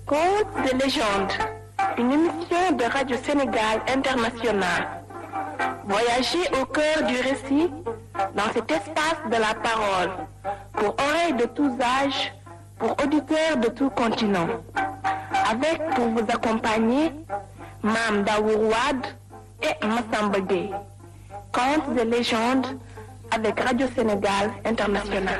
Contes de légende, une émission de Radio Sénégal International. Voyagez au cœur du récit dans cet espace de la parole, pour oreilles de tous âges, pour auditeurs de tout continent. Avec pour vous accompagner, Mame Daour Wade et Massamba Gueye. Contes de légende avec Radio Sénégal International.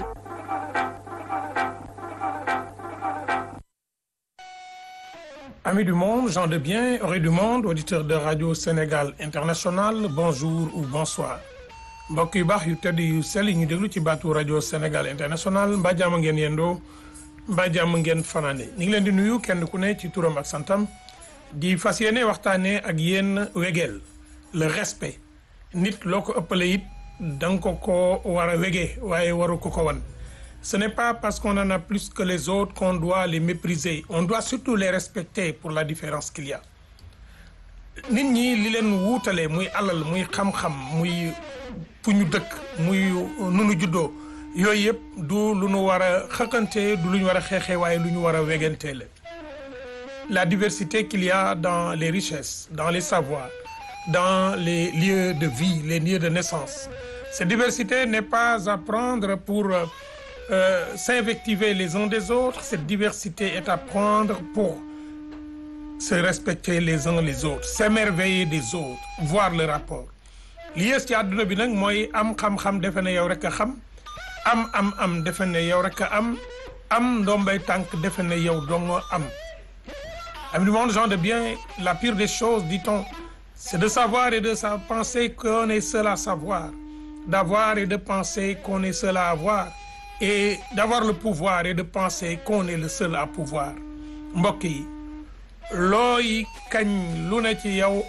Amis du monde, gens de bien, oreilles du monde, auditeurs de Radio Sénégal International, bonjour ou bonsoir. mbokk yu baax yu tedd yu sell yi ñu déglu ci baatu Radio Sénégal International mbaa jàmm ngeen yendoo mbaa jàmm ngeen fanaane ñu ngi leen di nuyu kenn ku ne ci turam ak santam di fas yéene waxtaanee ak yéen wegeel le respect nit loo ko ëppale it da nga ko war a wegee waaye waru ko wan. Ce n'est pas parce qu'on en a plus que les autres qu'on doit les mépriser. On doit surtout les respecter pour la différence qu'il y a. nit ñi li leen wuutale muy alal muy xam-xam muy fu ñu dëkk muy nu nu juddoo yooyu yëpp du lu ñu war a xëkkante du lu ñu war a xeexee waaye lu ñu war a wegantee la. La diversité qu'il y a dans les richesses, dans les savoirs, dans les lieux de vie, les lieux de naissance. Cette diversité n'est pas à prendre pour s'invectiver les uns des autres. Cette diversité est à prendre pour se respecter les uns les autres, s'émerveiller des autres, voir le rapport. li yées ci àdduna bi nag mooy am xam-xam defe ne yow rek a xam am defe ne yow rek a am ndombay tànk defe ne yow dong am. Amis du monde, gens de bien, la pire des choses, dit-on, c'est de savoir et de penser qu'on est seul à savoir, d'avoir et de penser qu'on est seul à avoir, et d'avoir le pouvoir et de penser qu'on est le seul à pouvoir. mbokk yi looy kañ lu ne ci yow